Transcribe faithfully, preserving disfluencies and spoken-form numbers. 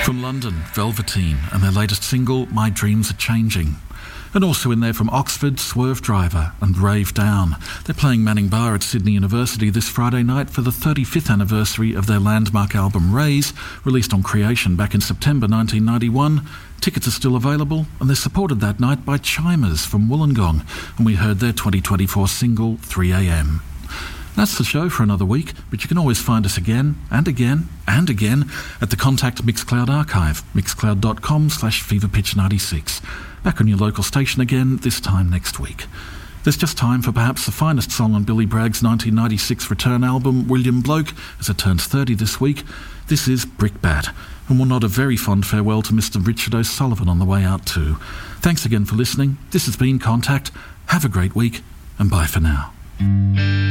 From London, Velveteen, and their latest single, My Dreams Are Changing. And also in there from Oxford, Swerve Driver and Rave Down. They're playing Manning Bar at Sydney University this Friday night for the thirty-fifth anniversary of their landmark album Raise, released on Creation back in September nineteen ninety-one. Tickets are still available, and they're supported that night by Chimers from Wollongong, and we heard their twenty twenty-four single three a m. That's the show for another week, but you can always find us again and again and again at the Contact Mixcloud archive, mixcloud.com slash feverpitch96. Back on your local station again, this time next week. There's just time for perhaps the finest song on Billy Bragg's nineteen ninety-six return album, William Bloke, as it turns thirty this week. This is Brickbat, and we'll nod a very fond farewell to Mister Richard O'Sullivan on the way out too. Thanks again for listening. This has been Contact. Have a great week, and bye for now.